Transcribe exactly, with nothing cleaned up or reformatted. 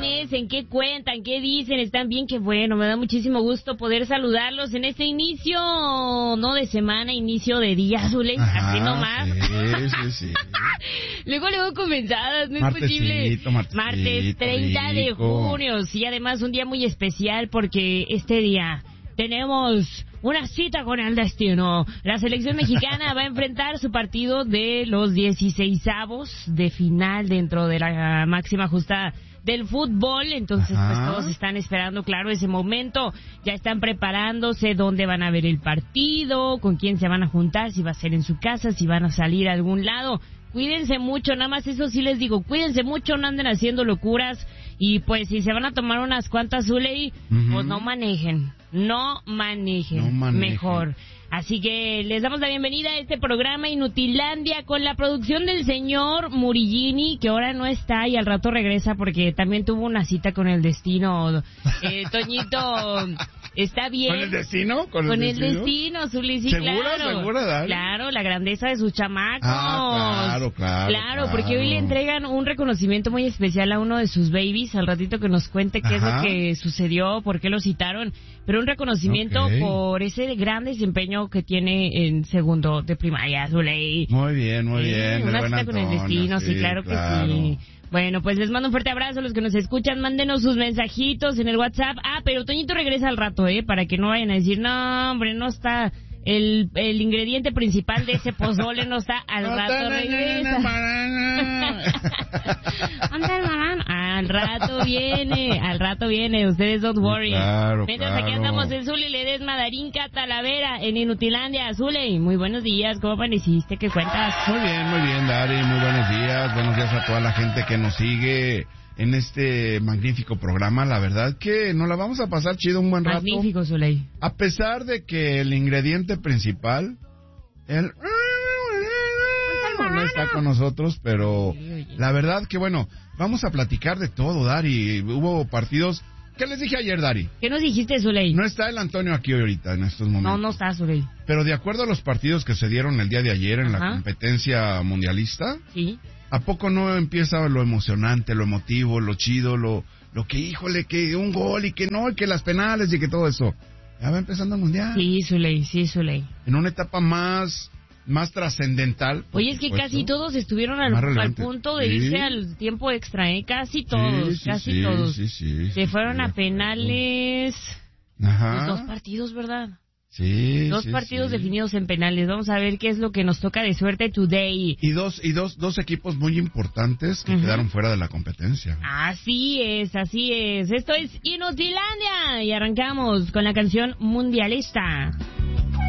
amanecen? ¿Qué cuentan? ¿Qué dicen? ¿Están bien? Qué bueno, me da muchísimo gusto poder saludarlos en este inicio, no de semana, inicio de día, Zuley, así nomás. Sí, sí, sí. Luego, luego comenzadas, no Martesito, es posible. martesito, Martes treinta de junio, sí, además un día muy especial porque este día tenemos una cita con el destino. La selección mexicana va a enfrentar su partido de los dieciseisavos de final dentro de la máxima justa del fútbol. Entonces, Ajá. pues todos están esperando, claro, ese momento. Ya están preparándose dónde van a ver el partido, con quién se van a juntar, si va a ser en su casa, si van a salir a algún lado. Cuídense mucho, nada más eso sí les digo, cuídense mucho, no anden haciendo locuras. Y pues si se van a tomar unas cuantas, Zuley, uh-huh. pues no manejen, no manejen, no manejen, mejor. Así que les damos la bienvenida a este programa Inutilandia con la producción del señor Murillini, que ahora no está y al rato regresa porque también tuvo una cita con el destino. Eh, Toñito, ¿está bien? ¿Con el destino? ¿Con, con el el destino, destino Zuli, sí, ¿Segura, claro. ¿Segura, Dale? Claro, la grandeza de sus chamacos. Ah, claro, claro. Claro, porque hoy le entregan un reconocimiento muy especial a uno de sus babies, al ratito que nos cuente qué Ajá. es lo que sucedió, por qué lo citaron, pero un reconocimiento okay. por ese gran desempeño que tiene en segundo de primaria, Zuley. Muy bien, muy bien. Eh, una cita con el destino, sí, sí claro, claro que sí. Bueno, pues les mando un fuerte abrazo a los que nos escuchan. Mándenos sus mensajitos en el WhatsApp. Ah, pero Toñito regresa al rato, ¿eh? Para que no vayan a decir, no, hombre, no está... El, el ingrediente principal de ese pozole no está, al no rato está, regresa. ¿Dónde el banano? Al rato viene, al rato viene, ustedes don't worry. Claro, Mientras claro. aquí andamos en Zuley Ledesma, Darinka, Talavera, en Inutilandia. Zuley, muy buenos días, ¿cómo amaneciste? ¿Qué cuentas? Muy bien, muy bien, Dari, muy buenos días. Buenos días a toda la gente que nos sigue en este magnífico programa. La verdad que nos la vamos a pasar chido un buen rato. Magnífico, Zuley. A pesar de que el ingrediente principal, el... no está con nosotros, pero la verdad que bueno, vamos a platicar de todo, Dari. Hubo partidos... ¿Qué les dije ayer, Dari? ¿Qué nos dijiste, Zuley? No está el Antonio aquí ahorita, en estos momentos. No, no está, Zuley. Pero de acuerdo a los partidos que se dieron el día de ayer en Ajá. la competencia mundialista... Sí. ¿A poco no empieza lo emocionante, lo emotivo, lo chido, lo lo que, híjole, que un gol y que no, y que las penales y que todo eso? Ya va empezando el mundial. Sí, Zuley, sí, Zuley. En una etapa más más trascendental. Oye, es que supuesto, casi todos estuvieron al, al punto de sí. irse al tiempo extra, ¿eh? Casi todos, sí, sí, sí, casi todos. Sí, sí, Se sí, fueron sí, a penales. Ajá. Los dos partidos, ¿verdad? Sí, dos sí, partidos sí. definidos en penales. Vamos a ver qué es lo que nos toca de suerte today. Y dos y dos dos equipos muy importantes que uh-huh. quedaron fuera de la competencia. Así es, así es. Esto es Inutilandia y arrancamos con la canción mundialista.